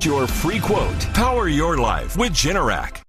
your free quote. Power your life with Generac.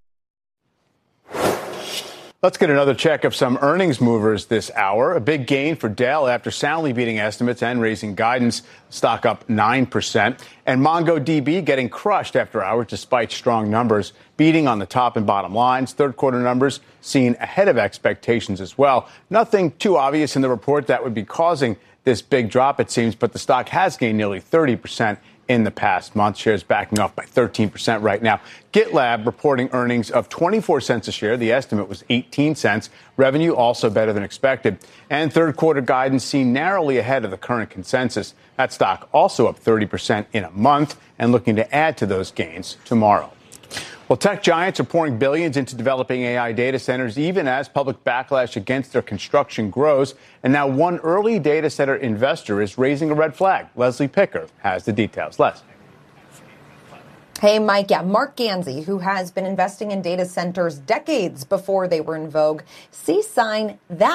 Let's get another check of some earnings movers this hour. A big gain for Dell after soundly beating estimates and raising guidance. Stock up 9%. And MongoDB getting crushed after hours despite strong numbers, beating on the top and bottom lines. Third quarter numbers seen ahead of expectations as well. Nothing too obvious in the report that would be causing this big drop, it seems, but the stock has gained nearly 30% in the past month. Shares backing off by 13% right now. GitLab reporting earnings of 24 cents a share. The estimate was 18 cents. Revenue also better than expected. And third quarter guidance seen narrowly ahead of the current consensus. That stock also up 30% in a month and looking to add to those gains tomorrow. Well, tech giants are pouring billions into developing AI data centers, even as public backlash against their construction grows. And now one early data center investor is raising a red flag. Leslie Picker has the details. Les. Hey, Mike. Yeah, Mark Ganzi, who has been investing in data centers decades before they were in vogue, sees signs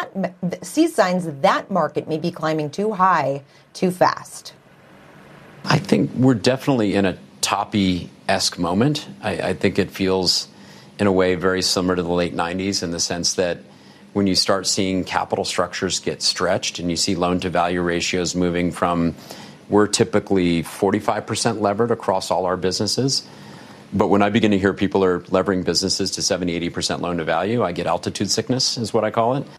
that market may be climbing too high, too fast. I think we're definitely in a toppy-esque moment. I think it feels, in a way, very similar to the late 90s in the sense that when you start seeing capital structures get stretched and you see loan-to-value ratios moving from, we're typically 45% levered across all our businesses. But when I begin to hear people are levering businesses to 70, 80% loan-to-value, I get altitude sickness, is what I call it.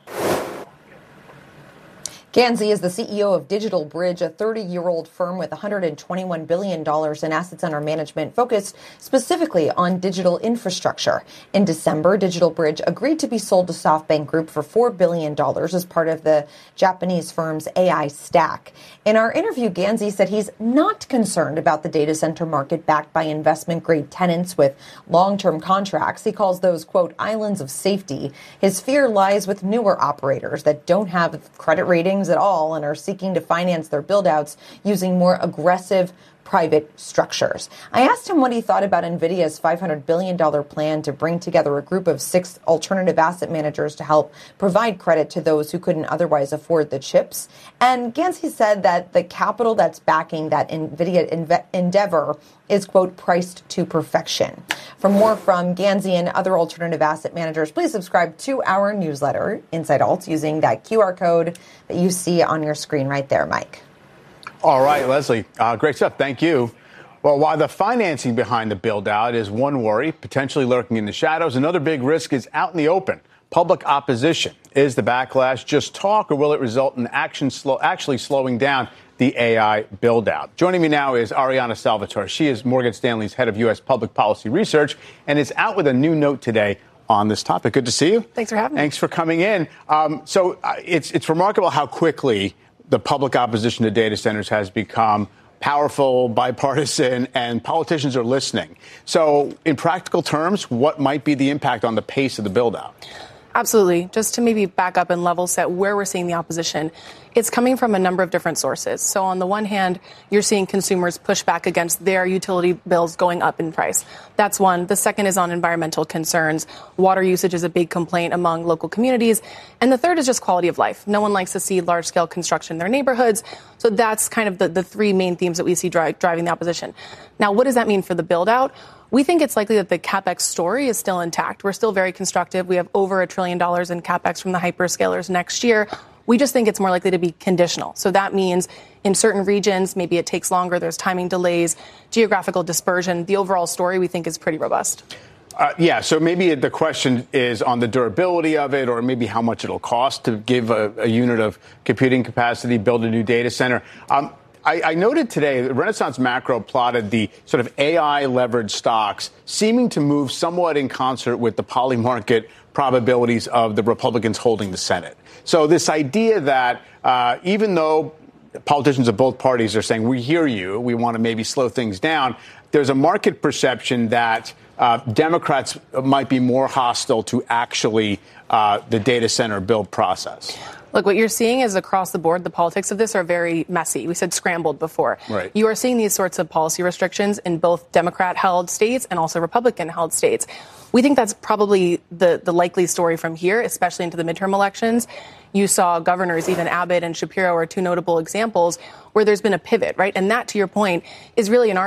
Ganzi is the CEO of DigitalBridge, a 30-year-old firm with $121 billion in assets under management focused specifically on digital infrastructure. In December, DigitalBridge agreed to be sold to SoftBank Group for $4 billion as part of the Japanese firm's AI stack. In our interview, Ganzi said he's not concerned about the data center market backed by investment-grade tenants with long-term contracts. He calls those, quote, islands of safety. His fear lies with newer operators that don't have credit ratings at all and are seeking to finance their build-outs using more aggressive private structures. I asked him what he thought about NVIDIA's $500 billion plan to bring together a group of 6 alternative asset managers to help provide credit to those who couldn't otherwise afford the chips. And Ganzi said that the capital that's backing that NVIDIA endeavor is, quote, priced to perfection. For more from Ganzi and other alternative asset managers, please subscribe to our newsletter, Inside Alts, using that QR code that you see on your screen right there, Mike. All right, Leslie. Great stuff. Thank you. Well, while the financing behind the build-out is one worry, potentially lurking in the shadows, another big risk is out in the open. Public opposition. Is the backlash just talk, or will it result in actually slowing down the AI build-out? Joining me now is Arianna Salvatore. She is Morgan Stanley's head of U.S. public policy research and is out with a new note today on this topic. Good to see you. Thanks for having me. Thanks for coming in. It's remarkable how quickly the public opposition to data centers has become powerful, bipartisan, and politicians are listening. So in practical terms, what might be the impact on the pace of the build-out? Absolutely. Just to maybe back up and level set where we're seeing the opposition, it's coming from a number of different sources. So on the one hand, you're seeing consumers push back against their utility bills going up in price. That's one. The second is on environmental concerns. Water usage is a big complaint among local communities. And the third is just quality of life. No one likes to see large-scale construction in their neighborhoods. So that's kind of the three main themes that we see driving the opposition. Now, what does that mean for the build-out? We think it's likely that the CapEx story is still intact. We're still very constructive. We have over $1 trillion in CapEx from the hyperscalers next year. We just think it's more likely to be conditional. So that means in certain regions, maybe it takes longer. There's timing delays, geographical dispersion. The overall story, we think, is pretty robust. So maybe the question is on the durability of it, or maybe how much it'll cost to give a unit of computing capacity, build a new data center. I noted today that Renaissance Macro plotted the sort of AI-leveraged stocks seeming to move somewhat in concert with the poly-market probabilities of the Republicans holding the Senate. So this idea that even though politicians of both parties are saying, we hear you, we want to maybe slow things down, there's a market perception that Democrats might be more hostile to actually the data center build process. Look, what you're seeing is across the board, the politics of this are very messy. We said scrambled before. Right. You are seeing these sorts of policy restrictions in both Democrat-held states and also Republican-held states. We think that's probably the likely story from here, especially into the midterm elections. You saw governors, even Abbott and Shapiro are two notable examples where there's been a pivot, right? And that, to your point, is really in our